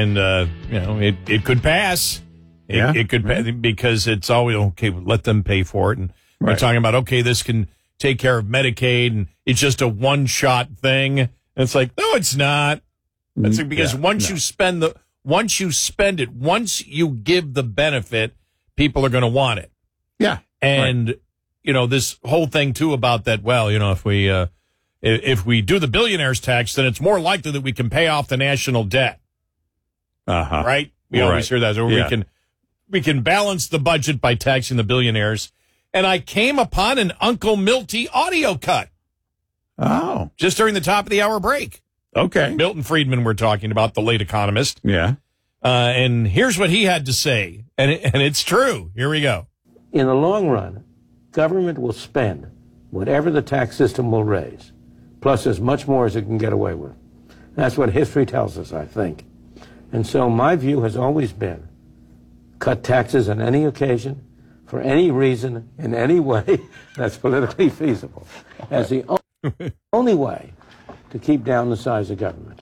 And, it could pass. It could pass because it's always, okay, let them pay for it. And we're talking about, okay, this can take care of Medicaid, and it's just a one-shot thing. And it's like, no, it's not. That's because once you spend it, once you give the benefit, people are going to want it. Yeah. And, this whole thing, too, about that, well, if we do the billionaires tax, then it's more likely that we can pay off the national debt. Right? We always hear that. Or we can balance the budget by taxing the billionaires. And I came upon an Uncle Milty audio cut. Oh. Just during the top of the hour break. Okay. Milton Friedman we're talking about, the late economist. Yeah. And here's what he had to say. And it's true. Here we go. In the long run, government will spend whatever the tax system will raise, plus as much more as it can get away with. That's what history tells us, I think. And so my view has always been cut taxes on any occasion, for any reason, in any way that's politically feasible, as the only way to keep down the size of government.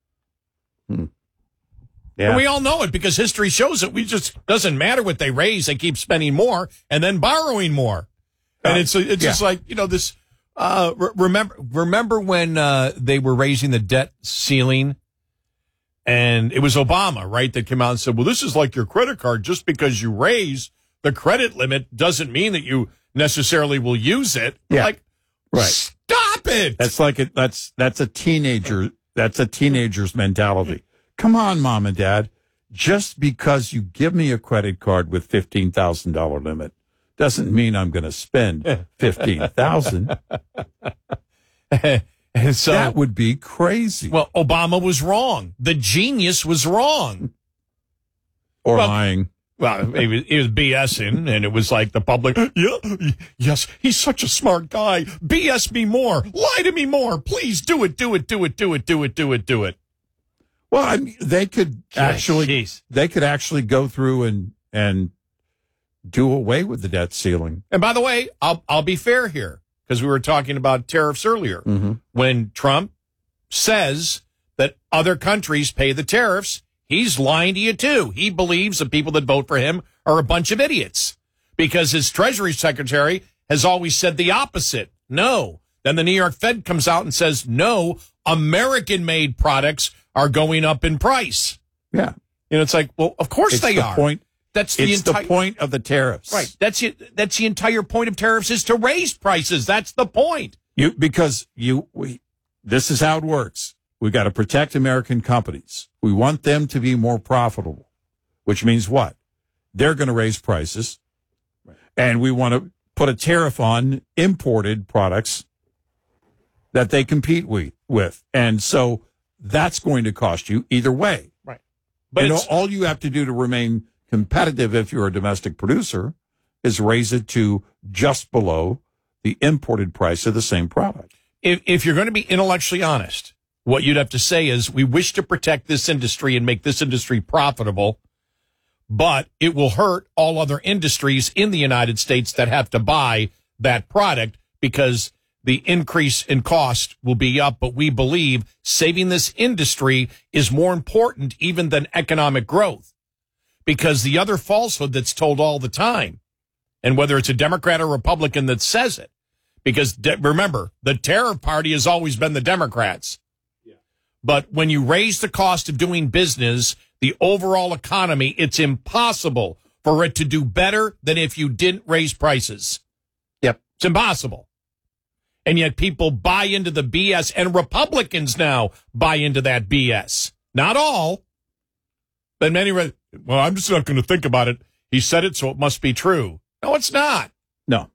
Yeah. And we all know it because history shows it. Doesn't matter what they raise, they keep spending more and then borrowing more. And it's just like, this, remember when they were raising the debt ceiling, and it was Obama, right, that came out and said, well, this is like your credit card. Just because you raise the credit limit doesn't mean that you necessarily will use it. Yeah. Like, stop it. That's like that's a teenager. That's a teenager's mentality. Come on, Mom and Dad. Just because you give me a credit card with $15,000 limit doesn't mean I'm going to spend $15,000. So that would be crazy. Well, Obama was wrong. The genius was wrong. Or lying. Well, he was BSing, and it was like the public, yes, he's such a smart guy. BS me more. Lie to me more. Please do it. Well, I mean, they could actually go through and do away with the debt ceiling. And by the way, I'll be fair here, because we were talking about tariffs earlier. Mm-hmm. When Trump says that other countries pay the tariffs, he's lying to you, too. He believes the people that vote for him are a bunch of idiots because his Treasury Secretary has always said the opposite. No. Then the New York Fed comes out and says, no, American-made products are going up in price. Yeah. It's like, well, of course they are. It's the point of the tariffs. Right. That's the entire point of tariffs is to raise prices. That's the point. This is how it works. We got to protect American companies. We want them to be more profitable, which means what? They're going to raise prices. Right. And we want to put a tariff on imported products that they compete with. And so that's going to cost you either way. Right. But all you have to do to remain competitive if you're a domestic producer is raise it to just below the imported price of the same product. If you're going to be intellectually honest, what you'd have to say is we wish to protect this industry and make this industry profitable, but it will hurt all other industries in the United States that have to buy that product because the increase in cost will be up. But we believe saving this industry is more important even than economic growth, because the other falsehood that's told all the time, and whether it's a Democrat or Republican that says it, because remember, the tariff party has always been the Democrats. Yeah. But when you raise the cost of doing business, the overall economy, it's impossible for it to do better than if you didn't raise prices. Yep. It's impossible. And yet people buy into the BS, and Republicans now buy into that BS. Not all, but many. Well, I'm just not going to think about it. He said it, so it must be true. No, it's not. No.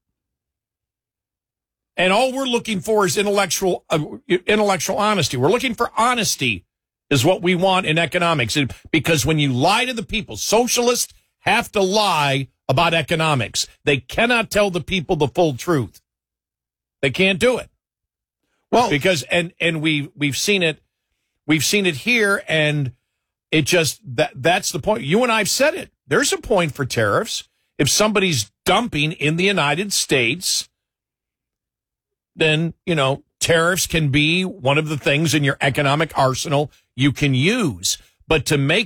And all we're looking for is intellectual honesty. We're looking for honesty is what we want in economics. Because when you lie to the people, socialists have to lie about economics. They cannot tell the people the full truth. They can't do it. Well, because and we've seen it here, and it just that's the point. You and I've said it. There's a point for tariffs. If somebody's dumping in the United States, then, tariffs can be one of the things in your economic arsenal you can use. But to make